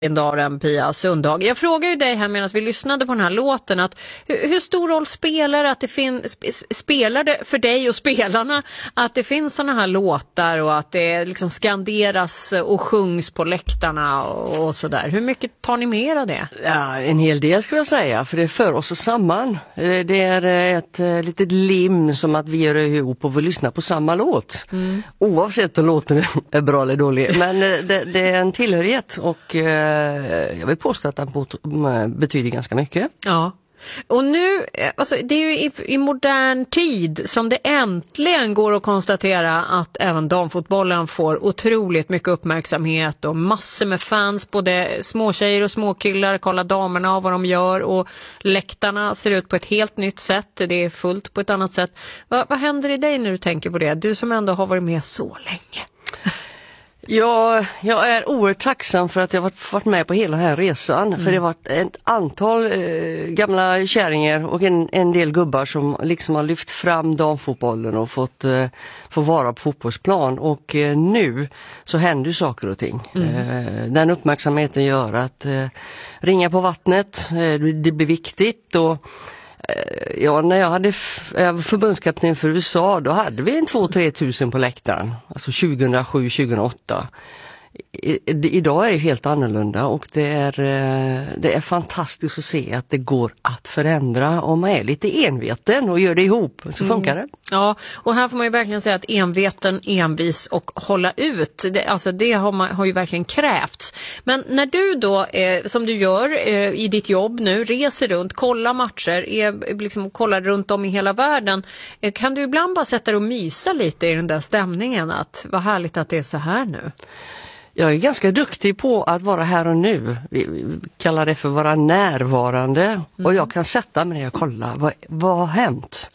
legendaren Pia Sundhage. Jag frågar ju dig här medan vi lyssnade på den här låten att hur stor roll spelar att det spelar det för dig och spelarna att det finns såna här låtar och att det liksom skanderas och sjungs på läktarna och sådär. Hur mycket tar ni med av det? Ja, en hel del skulle jag säga, för det för oss samman. Det är ett litet lim som att vi gör ihop och vill lyssna på samma låt. Oavsett om låten är bra eller dålig. Men det är en tillhörighet och jag vill påstå att den betyder ganska mycket. Ja. Och nu, alltså det är ju i modern tid som det äntligen går att konstatera att även damfotbollen får otroligt mycket uppmärksamhet och massor med fans, både småtjejer och småkillar kollar damerna av vad de gör och läktarna ser ut på ett helt nytt sätt, det är fullt på ett annat sätt. Vad händer i dig när du tänker på det? Du som ändå har varit med så länge. Ja, jag är oerhört tacksam för att jag varit med på hela den här resan. För det har varit ett antal gamla kärringar och en del gubbar som liksom har lyft fram damfotbollen och fått vara på fotbollsplan. Och nu så händer saker och ting. Den uppmärksamheten gör att ringa på vattnet, det blir viktigt. Och ja, när jag hade förbundskapten för USA, då hade vi en 2-3 tusen på läktaren, alltså 2007-2008. Idag är det helt annorlunda och det är fantastiskt att se att det går att förändra om man är lite enveten och gör det ihop, så funkar det. Ja, och här får man ju verkligen säga att enveten, envis och hålla ut, det har ju verkligen krävts. Men när du då, som du gör i ditt jobb nu, reser runt, kollar matcher, liksom kollar runt om i hela världen, kan du ibland bara sätta dig och mysa lite i den där stämningen, att vad härligt att det är så här nu? Jag är ganska duktig på att vara här och nu. Vi kallar det för att vara närvarande. Och jag kan sätta mig när jag kollar. Vad har hänt?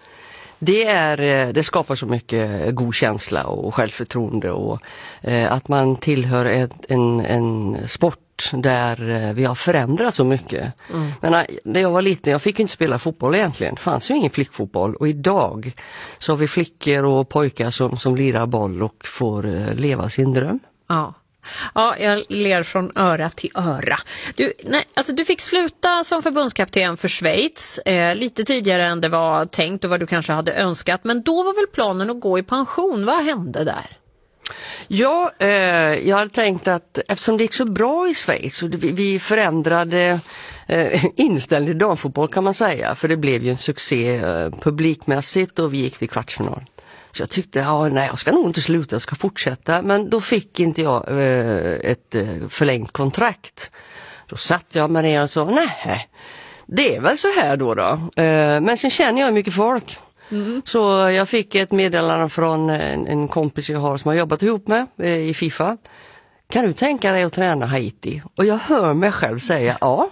Det skapar så mycket god känsla och självförtroende. Och att man tillhör en sport där vi har förändrat så mycket. Men när jag var liten, jag fick inte spela fotboll egentligen. Det fanns ju ingen flickfotboll. Och idag så har vi flickor och pojkar som lirar boll och får leva sin dröm. Ja. Ja, jag ler från öra till öra. Du fick sluta som förbundskapten för Schweiz lite tidigare än det var tänkt och vad du kanske hade önskat. Men då var väl planen att gå i pension. Vad hände där? Ja, jag hade tänkt att eftersom det gick så bra i Schweiz och vi förändrade inställning till damfotboll kan man säga. För det blev ju en succé publikmässigt och vi gick till kvartsfinal. Så jag tyckte, jag ska nog inte sluta, jag ska fortsätta. Men då fick inte jag ett förlängt kontrakt. Då satt jag med det och sa, nej, det är väl så här då. Men sen känner jag mycket folk. Så jag fick ett meddelande från en kompis jag har som har jobbat ihop med i FIFA. Kan du tänka dig att träna Haiti? Och jag hör mig själv säga, ja.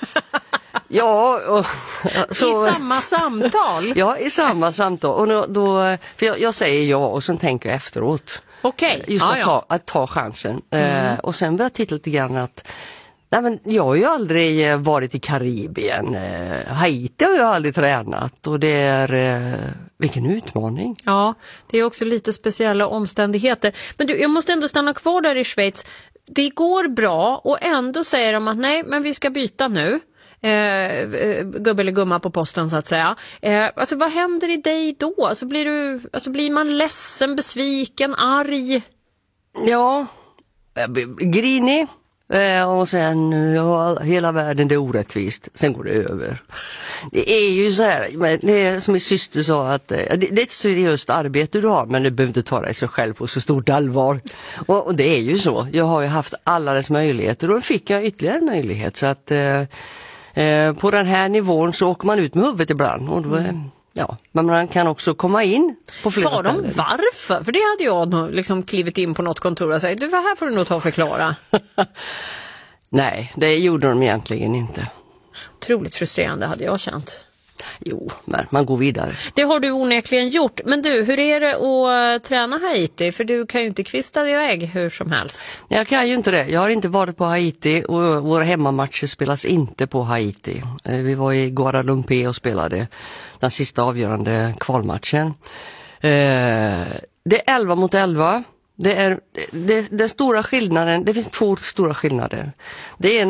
Ja, så, i samma samtal? Ja, i samma samtal. Och då, för jag säger ja och sen tänker jag efteråt. Okej. Just att ta chansen. Och sen börjar jag titta lite grann att jag har ju aldrig varit i Karibien. Haiti har jag aldrig tränat och det är vilken utmaning. Ja, det är också lite speciella omständigheter. Men jag måste ändå stanna kvar där i Schweiz. Det går bra och ändå säger de att nej, men vi ska byta nu. Gubbe eller gumma på posten så att säga. Alltså vad händer i dig då? Alltså blir man ledsen, besviken, arg? Ja, grinig. Och sen hela världen det är orättvist. Sen går det över. Det är ju så här, det är som min syster sa att det är ett seriöst arbete du har, men du behöver inte ta dig så själv på så stort allvar. Och det är ju så. Jag har ju haft alla dess möjligheter och då fick jag ytterligare en möjlighet. Så att på den här nivån så åker man ut med huvudet ibland. Och då, men man kan också komma in på flera ställen. Sa de varför? För det hade jag liksom klivit in på något kontor och sagt, du, vad här får du nog ta och förklara. Nej, det gjorde de egentligen inte. Otroligt frustrerande hade jag känt. Jo, men man går vidare. Det har du onekligen gjort. Men du, hur är det att träna Haiti? För du kan ju inte kvista iväg hur som helst. Jag kan ju inte det. Jag har inte varit på Haiti och våra hemmamatcher spelas inte på Haiti. Vi var i Guadalupe och spelade den sista avgörande kvalmatchen. Det är 11 mot 11. Det är den stora skillnaden. Det finns två stora skillnader. Det är